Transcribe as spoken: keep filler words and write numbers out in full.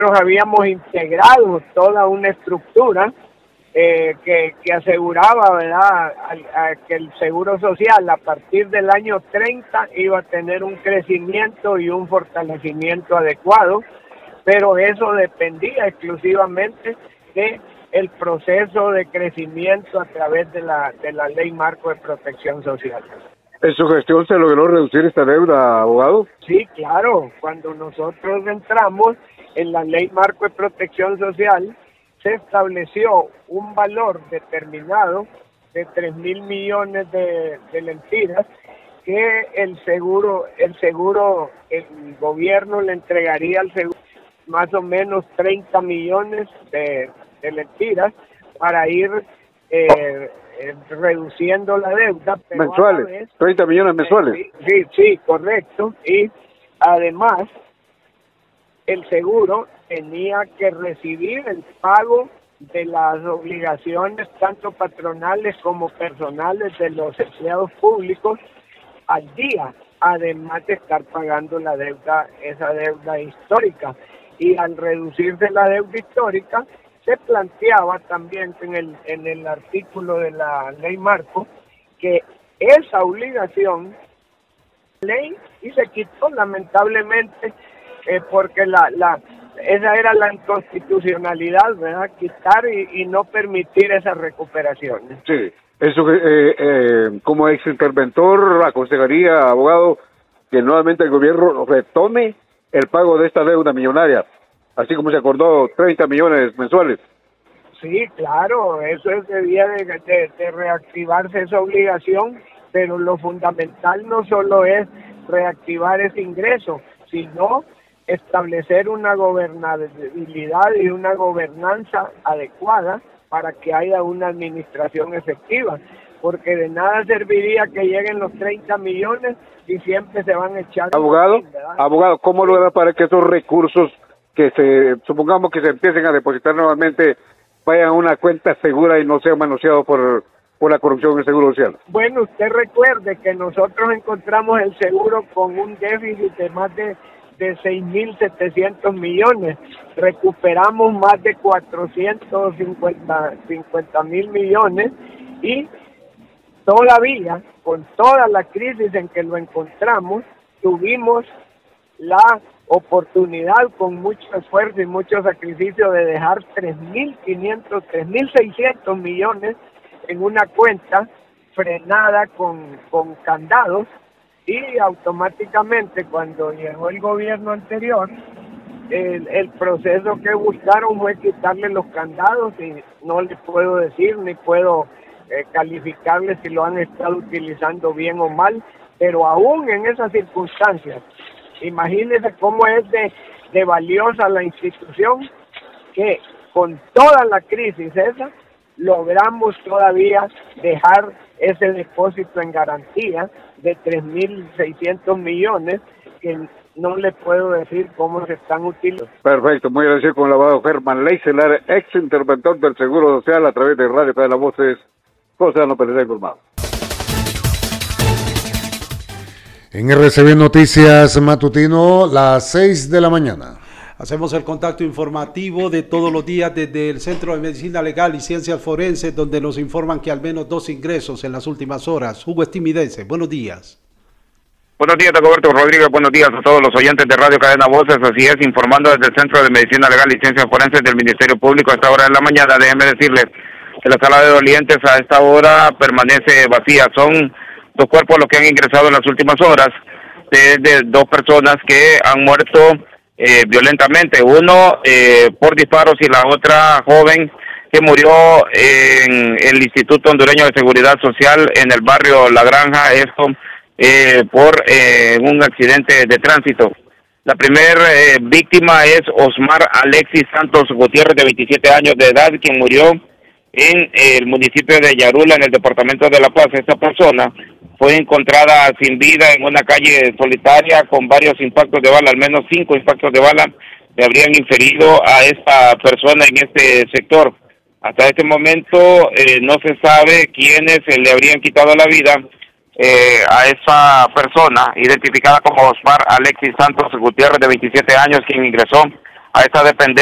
habíamos integrado toda una estructura eh, que, que aseguraba, ¿verdad?, a, a que el Seguro Social a partir del año treinta iba a tener un crecimiento y un fortalecimiento adecuado, pero eso dependía exclusivamente de el proceso de crecimiento a través de la de la Ley Marco de Protección Social. ¿En su gestión se logró reducir esta deuda, abogado? Sí, claro. Cuando nosotros entramos en la Ley Marco de Protección Social, se estableció un valor determinado de tres mil millones de, de lempiras que el seguro, el seguro, el gobierno le entregaría al seguro más o menos treinta millones de, de lempiras para ir eh, eh, reduciendo la deuda. Pero mensuales, vez, treinta millones mensuales. Eh, sí, sí, sí, correcto. Y además, el seguro tenía que recibir el pago de las obligaciones tanto patronales como personales de los empleados públicos al día, además de estar pagando la deuda, esa deuda histórica. Y al reducirse la deuda histórica, se planteaba también en el, en el artículo de la Ley Marco que esa obligación, ley, y se quitó lamentablemente, eh, porque la, la esa era la inconstitucionalidad, ¿verdad?, quitar y, y no permitir esas recuperaciones. Sí, eso que eh, eh, como exinterventor aconsejaría, abogado, que nuevamente el gobierno retome el pago de esta deuda millonaria, así como se acordó treinta millones mensuales. Sí, claro, eso es, debía de, de, de reactivarse esa obligación, pero lo fundamental no solo es reactivar ese ingreso, sino establecer una gobernabilidad y una gobernanza adecuada para que haya una administración efectiva, porque de nada serviría que lleguen los treinta millones y siempre se van a echar. Abogado, fin, abogado, ¿cómo lo hará para que esos recursos que se, supongamos que se empiecen a depositar nuevamente, vayan a una cuenta segura y no sean manoseados por, por la corrupción del Seguro Social? Bueno, usted recuerde que nosotros encontramos el seguro con un déficit de más de de seis mil setecientos millones, recuperamos más de cuatrocientos cincuenta mil millones y todavía, con toda la crisis en que lo encontramos, tuvimos la oportunidad con mucho esfuerzo y mucho sacrificio de dejar tres mil quinientos, tres mil seiscientos millones en una cuenta frenada con, con candados. Y automáticamente cuando llegó el gobierno anterior, el, el proceso que buscaron fue quitarle los candados y no les puedo decir ni puedo eh, calificarles si lo han estado utilizando bien o mal, pero aún en esas circunstancias, imagínense cómo es de, de valiosa la institución que con toda la crisis esa logramos todavía dejar ese depósito en garantía de tres mil seiscientos millones que no le puedo decir cómo se están utilizando. Perfecto, muy agradecido con el abogado Germán Leiselar, ex interventor del Seguro Social a través de Radio Cadena Voces. José López está informado. En R C B Noticias Matutino, las seis de la mañana. Hacemos el contacto informativo de todos los días desde el Centro de Medicina Legal y Ciencias Forenses, donde nos informan que al menos dos ingresos en las últimas horas. Hugo Estimidense, buenos días. Buenos días, Dagoberto Rodríguez, buenos días a todos los oyentes de Radio Cadena Voces. Así es, informando desde el Centro de Medicina Legal y Ciencias Forenses del Ministerio Público a esta hora de la mañana. Déjenme decirles que la sala de dolientes a esta hora permanece vacía. Son dos cuerpos los que han ingresado en las últimas horas, de, de dos personas que han muerto Eh, violentamente, uno eh, por disparos y la otra joven que murió en el Instituto Hondureño de Seguridad Social en el barrio La Granja, esto eh, por eh, un accidente de tránsito. La primera eh, víctima es Osmar Alexis Santos Gutiérrez, de veintisiete años de edad, quien murió en eh, el municipio de Yarula, en el departamento de La Paz. Esta persona fue encontrada sin vida en una calle solitaria con varios impactos de bala, al menos cinco impactos de bala le habrían inferido a esta persona en este sector. Hasta este momento eh, no se sabe quiénes eh, le habrían quitado la vida eh, a esa persona, identificada como Osmar Alexis Santos Gutiérrez, de veintisiete años, quien ingresó a esta dependencia